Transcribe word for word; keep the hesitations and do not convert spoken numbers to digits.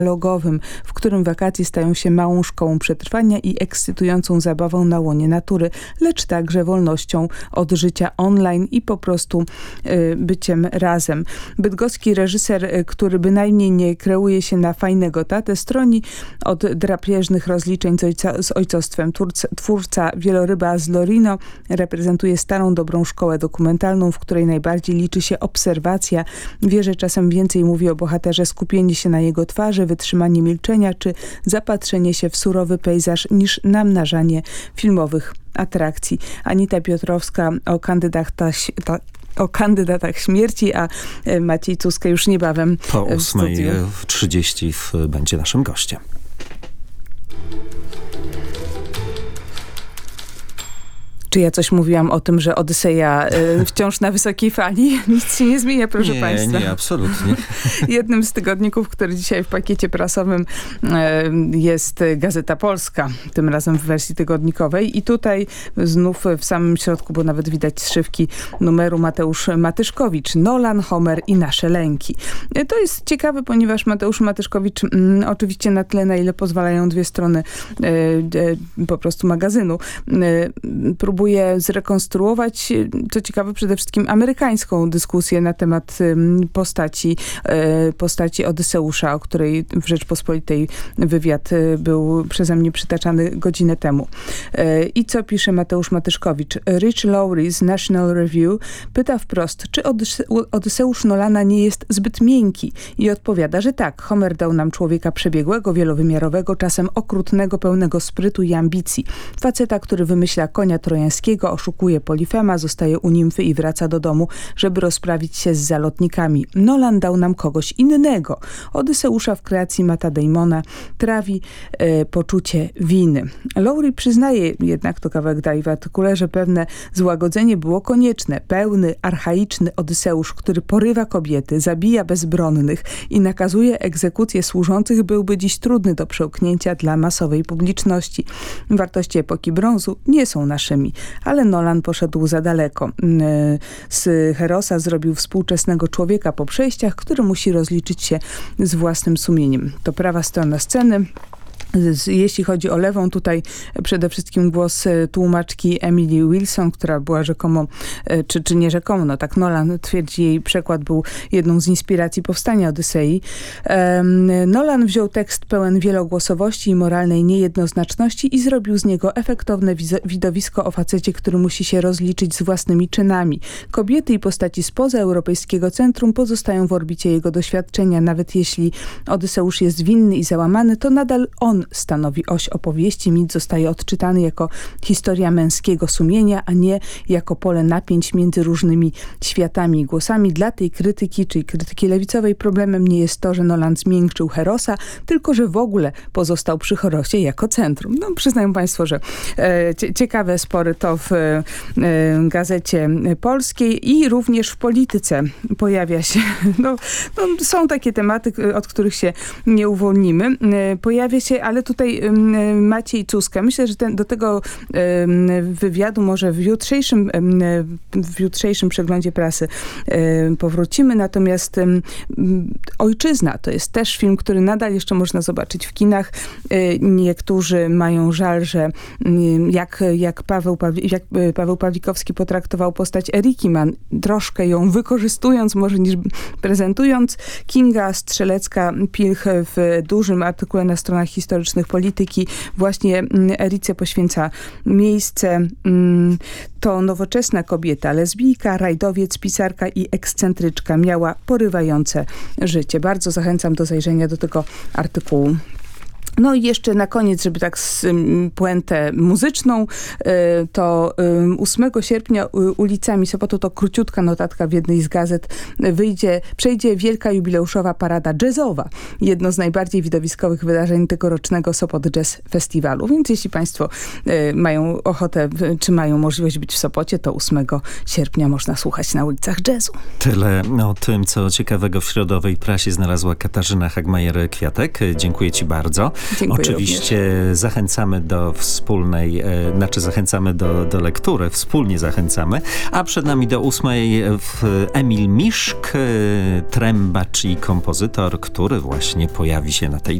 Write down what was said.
logowym, w którym wakacje stają się małą szkołą przetrwania i ekscytującą zabawą na łonie natury, lecz także wolnością od życia online i po prostu y, byciem razem. Bydgoski reżyser, y, który bynajmniej nie kreuje się na fajnego tatę, stroni od drapieżnych rozliczeń z, ojca, z ojcostwem. Twórca, twórca Wieloryba z Lorino reprezentuje starą, dobrą szkołę dokumentalną, w której najbardziej liczy się obserwacja. Wie, że czasem więcej mówi o bohaterze skupienie się na jego twarzy, wytrzymanie milczenia czy zapatrzenie się w surowy pejzaż niż namnażanie filmowych atrakcji. Anita Piotrowska o kandydatach, o kandydatach śmierci, a Maciej Cuzkę już niebawem po ósmej trzydzieści będzie naszym gościem. Czy ja coś mówiłam o tym, że Odyseja y, wciąż na wysokiej fali? Nic się nie zmienia, proszę nie, państwa. Nie, absolutnie. Jednym z tygodników, który dzisiaj w pakiecie prasowym y, jest Gazeta Polska, tym razem w wersji tygodnikowej. I tutaj znów w samym środku, bo nawet widać zszywki numeru, Mateusz Matyszkowicz, Nolan, Homer i nasze lęki. Y, to jest ciekawe, ponieważ Mateusz Matyszkowicz y, oczywiście na tyle, na ile pozwalają dwie strony y, y, po prostu magazynu, y, próbuje próbuje zrekonstruować, co ciekawe, przede wszystkim amerykańską dyskusję na temat postaci, postaci Odyseusza, o której w Rzeczpospolitej wywiad był przeze mnie przytaczany godzinę temu. I co pisze Mateusz Matyszkowicz? Rich Lowry z National Review pyta wprost, czy Odyse- Odyseusz Nolana nie jest zbyt miękki? I odpowiada, że tak. Homer dał nam człowieka przebiegłego, wielowymiarowego, czasem okrutnego, pełnego sprytu i ambicji. Faceta, który wymyśla konia trojańskiego, oszukuje Polifema, zostaje u nimfy i wraca do domu, żeby rozprawić się z zalotnikami. Nolan dał nam kogoś innego. Odyseusza w kreacji Matta Damona trawi e, poczucie winy. Lowry przyznaje jednak, to kawałek dalej w artykule, że pewne złagodzenie było konieczne. Pełny, archaiczny Odyseusz, który porywa kobiety, zabija bezbronnych i nakazuje egzekucję służących, byłby dziś trudny do przełknięcia dla masowej publiczności. Wartości epoki brązu nie są naszymi. Ale Nolan poszedł za daleko. Z Herosa zrobił współczesnego człowieka po przejściach, który musi rozliczyć się z własnym sumieniem. To prawa strona sceny. Jeśli chodzi o lewą, tutaj przede wszystkim głos tłumaczki Emily Wilson, która była rzekomo, czy, czy nie rzekomo, no tak Nolan twierdzi, jej przekład był jedną z inspiracji powstania Odysei. Nolan wziął tekst pełen wielogłosowości i moralnej niejednoznaczności i zrobił z niego efektowne widowisko o facecie, który musi się rozliczyć z własnymi czynami. Kobiety i postaci spoza europejskiego centrum pozostają w orbicie jego doświadczenia. Nawet jeśli Odyseusz jest winny i załamany, to nadal on stanowi oś opowieści. Mit zostaje odczytany jako historia męskiego sumienia, a nie jako pole napięć między różnymi światami i głosami. Dla tej krytyki, czyli krytyki lewicowej, problemem nie jest to, że Nolan zmiękczył Herosa, tylko że w ogóle pozostał przy Herosie jako centrum. No, przyznają państwo, że e, ciekawe spory to w e, Gazecie Polskiej i również w polityce pojawia się, no, no, są takie tematy, od których się nie uwolnimy. E, pojawia się, ale tutaj um, Maciej Cuzkę. Myślę, że ten, do tego um, wywiadu może w jutrzejszym, um, w jutrzejszym przeglądzie prasy um, powrócimy. Natomiast um, Ojczyzna to jest też film, który nadal jeszcze można zobaczyć w kinach. Um, niektórzy mają żal, że um, jak, jak, Paweł Pawi- jak Paweł Pawlikowski potraktował postać Eriki Mann, troszkę ją wykorzystując, może niż prezentując. Kinga Strzelecka-Pilch w dużym artykule na stronach historycznych polityki właśnie Erice poświęca miejsce. To nowoczesna kobieta, lesbijka, rajdowiec, pisarka i ekscentryczka. Miała porywające życie. Bardzo zachęcam do zajrzenia do tego artykułu. No i jeszcze na koniec, żeby tak z puentę muzyczną, to ósmego sierpnia ulicami Sopotu, to króciutka notatka w jednej z gazet, wyjdzie, przejdzie wielka jubileuszowa parada jazzowa. Jedno z najbardziej widowiskowych wydarzeń tegorocznego Sopot Jazz Festiwalu. Więc jeśli państwo mają ochotę, czy mają możliwość być w Sopocie, to ósmego sierpnia można słuchać na ulicach jazzu. Tyle o tym, co ciekawego w środowej prasie znalazła Katarzyna Hagmajer-Kwiatek. Dziękuję ci bardzo. Dziękuję Oczywiście również. Zachęcamy do wspólnej, e, znaczy zachęcamy do, do lektury, wspólnie zachęcamy, a przed nami do ósmej w Emil Miszk, e, trębacz i kompozytor, który właśnie pojawi się na tej